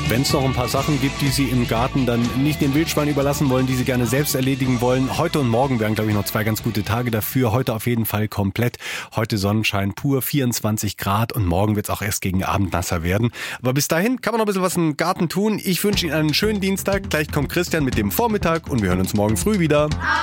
Wenn es noch ein paar Sachen gibt, die Sie im Garten dann nicht den Wildschweinen überlassen wollen, die Sie gerne selbst erledigen wollen. Heute und morgen wären, glaube ich, noch 2 ganz gute Tage dafür. Heute auf jeden Fall komplett. Heute Sonnenschein pur, 24 Grad und morgen wird es auch erst gegen Abend nasser werden. Aber bis dahin kann man noch ein bisschen was im Garten tun. Ich wünsche Ihnen einen schönen Dienstag. Gleich kommt Christian mit dem Vormittag und wir hören uns morgen früh wieder.